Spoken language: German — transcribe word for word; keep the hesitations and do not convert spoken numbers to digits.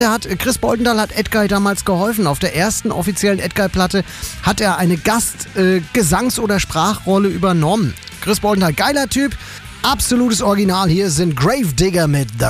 Der hat, Chris Boltenthal hat Edguy damals geholfen. Auf der ersten offiziellen Edguy-Platte hat er eine Gast-Gesangs- äh, oder Sprachrolle übernommen. Chris Boltenthal, geiler Typ, absolutes Original. Hier sind Gravedigger mit The